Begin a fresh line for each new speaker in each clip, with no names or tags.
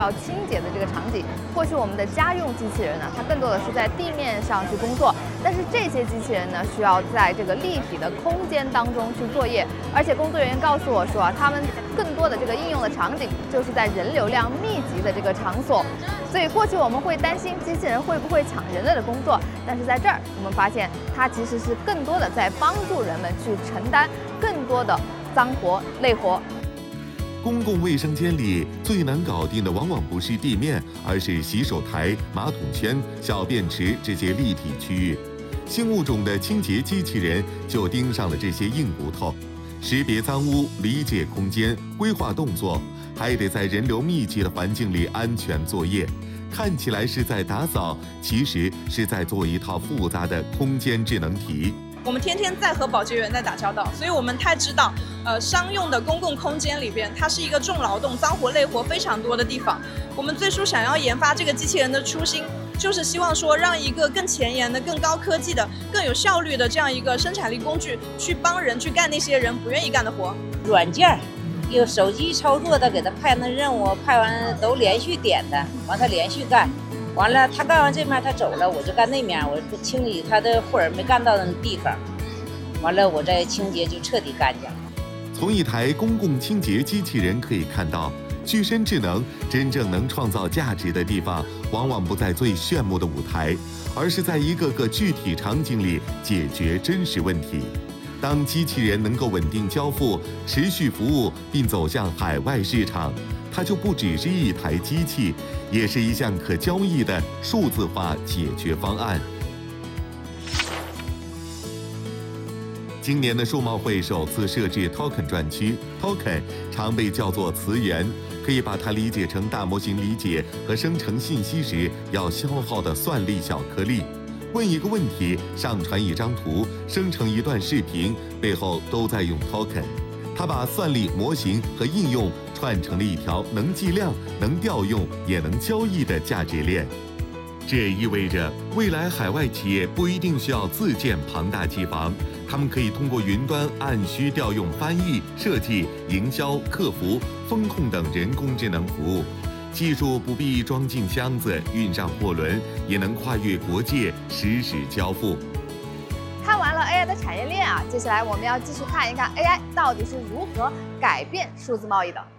要清洁的这个场景。过去我们的家用机器人呢，它更多的是在地面上去工作，但是这些机器人呢，需要在这个立体的空间当中去作业。而且工作人员告诉我说啊，他们更多的这个应用的场景就是在人流量密集的这个场所。所以过去我们会担心机器人会不会抢人类的工作，但是在这儿我们发现它其实是更多的在帮助人们去承担更多的脏活累活。
公共卫生间里最难搞定的往往不是地面，而是洗手台、马桶圈、小便池这些立体区域。新物种的清洁机器人就盯上了这些硬骨头，识别脏污、理解空间、规划动作，还得在人流密集的环境里安全作业。看起来是在打扫，其实是在做一套复杂的空间智能题。
我们天天在和保洁员在打交道，所以我们太知道，商用的公共空间里边，它是一个重劳动、脏活累活非常多的地方。我们最初想要研发这个机器人的初心，就是希望说，让一个更前沿的、更高科技的、更有效率的这样一个生产力工具，去帮人去干那些人不愿意干的活。
软件有手机操作的，给他派那任务，派完都连续点的，完他连续干。完了，他干完这面他走了，我就干那面，我清理他的或者没干到的地方，完了我再清洁就彻底干净。
从一台公共清洁机器人可以看到，具身智能真正能创造价值的地方，往往不在最炫目的舞台，而是在一个个具体场景里解决真实问题。当机器人能够稳定交付、持续服务，并走向海外市场，它就不只是一台机器，也是一项可交易的数字化解决方案。今年的数贸会首次设置 Token 专区 ，Token 常被叫做词源，可以把它理解成大模型理解和生成信息时要消耗的算力小颗粒。问一个问题，上传一张图，生成一段视频，背后都在用 Token。它把算力、模型和应用串成了一条能计量、能调用、也能交易的价值链。这意味着，未来海外企业不一定需要自建庞大机房，他们可以通过云端按需调用翻译、设计、营销、客服、风控等人工智能服务。技术不必装进箱子、运上货轮，也能跨越国界，实时交付。
看完了 AI 的产业链啊，接下来我们要继续看一看 AI 到底是如何改变数字贸易的。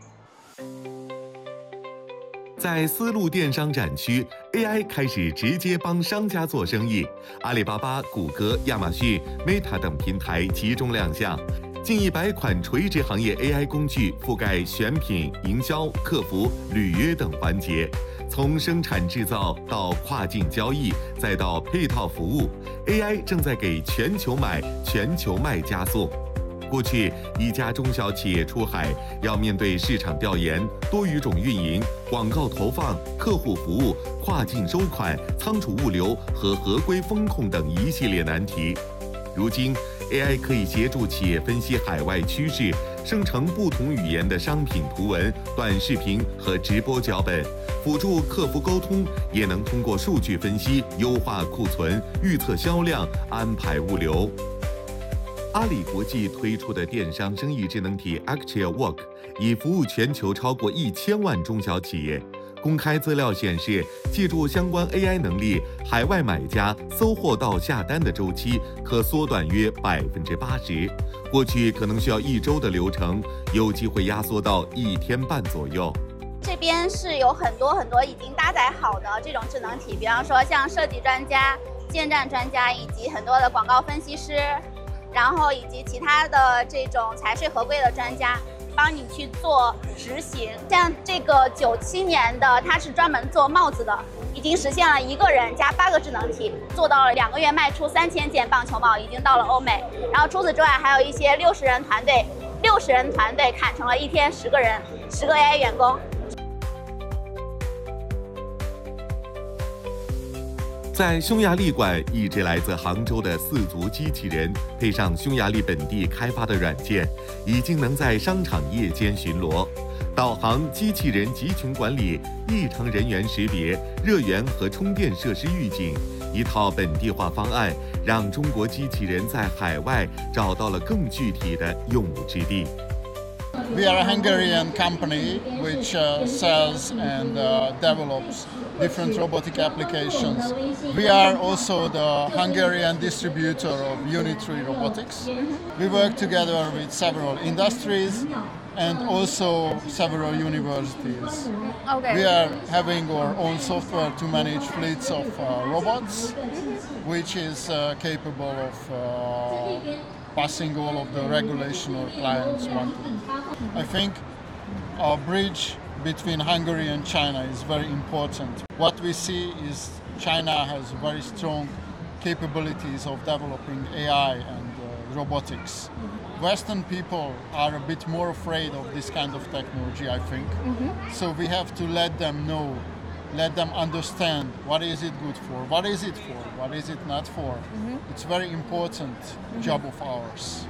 在丝路电商展区 ，AI 开始直接帮商家做生意。阿里巴巴、谷歌、亚马逊、Meta 等平台集中亮相，近100款垂直行业 AI 工具覆盖选品、营销、客服、履约等环节。从生产制造到跨境交易，再到配套服务 ，AI 正在给全球买、全球卖加速。过去，一家中小企业出海要面对市场调研、多语种运营、广告投放、客户服务、跨境收款、仓储物流和合规风控等一系列难题。如今 ，AI 可以协助企业分析海外趋势，生成不同语言的商品图文、短视频和直播脚本，辅助客服沟通，也能通过数据分析优化库存、预测销量、安排物流。阿里国际推出的电商生意智能体 Actual Work 已服务全球超过1000万中小企业。公开资料显示，借助相关 AI 能力，海外买家搜货到下单的周期可缩短约80%。过去可能需要1周的流程，有机会压缩到1天半左右。
这边是有很多已经搭载好的这种智能体，比方说像设计专家、建站专家以及很多的广告分析师，然后以及其他的这种财税合规的专家，帮你去做执行。像这个97年的，它是专门做帽子的，已经实现了1个人加8个智能体，做到了2个月卖出3000件棒球帽，已经到了欧美。然后除此之外，还有一些60人团队砍成了1天10个人，10个 AI 员工。
在匈牙利馆，一只来自杭州的4足机器人，配上匈牙利本地开发的软件，已经能在商场夜间巡逻、导航、机器人集群管理、异常人员识别、热源和充电设施预警，一套本地化方案，让中国机器人在海外找到了更具体的用武之地。
We are a Hungarian company which sells and develops different robotic applications. We are also the Hungarian distributor of Unitree Robotics. We work together with several industries and also several universities.
Okay.
We are having our own software to manage fleets of robots, which is capable of passing all of the regulation our clients want to do. I think our bridge between Hungary and China is very important. What we see is China has very strong capabilities of developing AI and robotics. Western people are a bit more afraid of this kind of technology, I think. So we have to let them know, let them understand what is it good for, what is it for, what is it not for. It's a very important job of ours.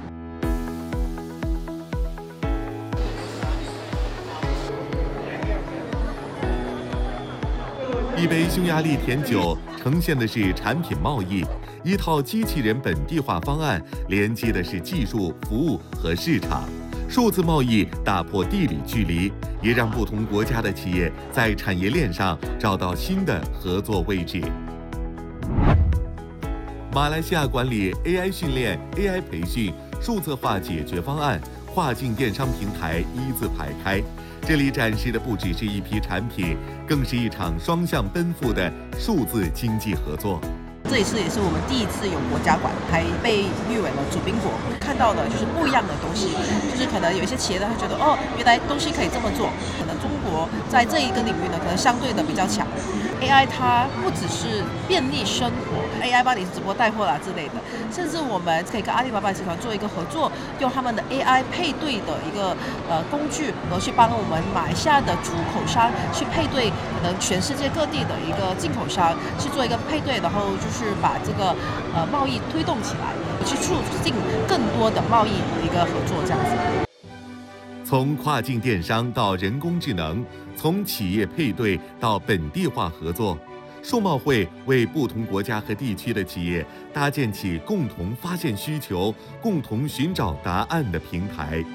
一杯匈牙利甜酒呈现的是产品贸易，一套机器人本地化方案连接的是技术、服务和市场。数字贸易打破地理距离，也让不同国家的企业在产业链上找到新的合作位置。马来西亚管理 AI 训练、AI 培训、数字化解决方案，跨境电商平台一字排开。这里展示的不只是一批产品，更是一场双向奔赴的数字经济合作。
这一次也是我们第一次有国家馆，还被誉为了主宾国，看到的就是不一样的东西，就是可能有一些企业他会觉得原来东西可以这么做，可能中国在这一个领域呢，可能相对的比较强。AI 它不只是便利生活 ，AI 帮你直播带货啦之类的，甚至我们可以跟阿里巴巴集团做一个合作，用他们的 AI 配对的一个工具，然后去帮我们马来西亚的出口商去配对可能全世界各地的一个进口商，去做一个配对，然后就是把这个贸易推动起来，去促进更多的贸易的一个合作，这样子。
从跨境电商到人工智能，从企业配对到本地化合作，数贸会为不同国家和地区的企业搭建起共同发现需求、共同寻找答案的平台。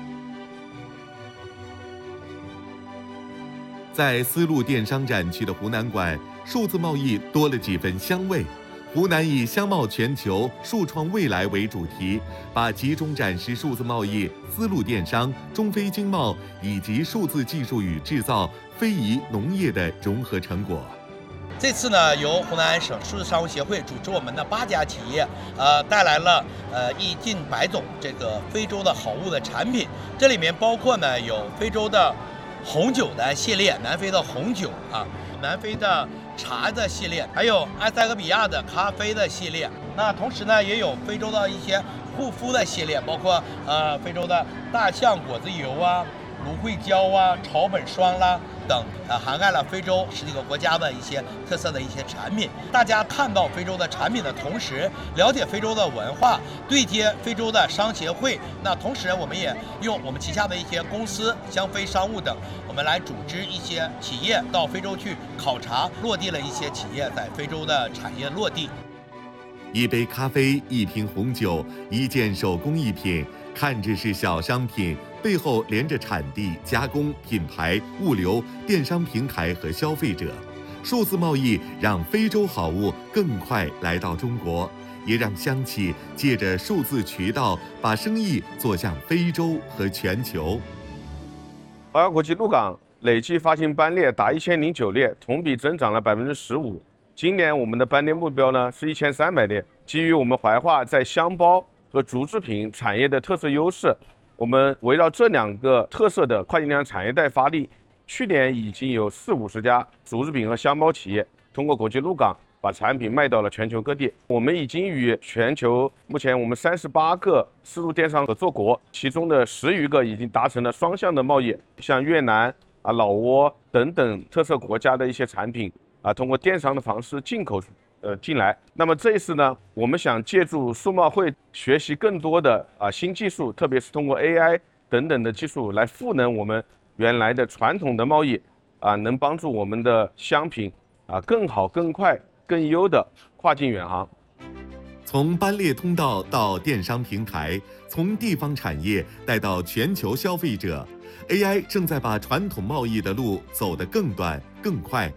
在丝路电商展区的湖南馆，数字贸易多了几分香味。湖南以香贸全球、数创未来为主题，把集中展示数字贸易、丝路电商、中非经贸以及数字技术与制造、非遗农业的融合成果。
这次呢，由湖南省数字商务协会组织我们的8家企业，带来了近100种这个非洲的好物的产品。这里面包括呢有非洲的红酒的系列，南非的红酒南非的茶的系列，还有埃塞俄比亚的咖啡的系列。那同时呢，也有非洲的一些护肤的系列，包括非洲的大象果子油啊、芦荟胶啊、草本霜啦等，涵盖了非洲10几个国家的一些特色的一些产品。大家看到非洲的产品的同时，了解非洲的文化，对接非洲的商协会。那同时，我们也用我们旗下的一些公司、香非商务等，我们来组织一些企业到非洲去考察，落地了一些企业在非洲的产业落地。
一杯咖啡，一瓶红酒，一件手工艺品，看着是小商品，背后连着产地、加工、品牌、物流、电商平台和消费者。数字贸易让非洲好物更快来到中国，也让乡企借着数字渠道把生意做向非洲和全球。
华亚国际陆港累计发行班列达1009列，同比增长了15%。今年我们的班列目标呢是1300列。基于我们怀化在箱包和竹制品产业的特色优势，我们围绕这2个特色的跨境电商产业带发力。去年已经有40-50家竹制品和箱包企业通过国际陆港把产品卖到了全球各地。我们已经与全球目前我们38个丝路电商合作国，其中的10余个已经达成了双向的贸易，像越南、老挝等等特色国家的一些产品通过电商的方式进口进来。那么这一次呢，我们想借助数贸会学习更多的新技术，特别是通过 AI 等等的技术来赋能我们原来的传统的贸易能帮助我们的商品更好、更快、更优的跨境远航。
从班列通道到电商平台，从地方产业带到全球消费者， AI 正在把传统贸易的路走得更短、更快、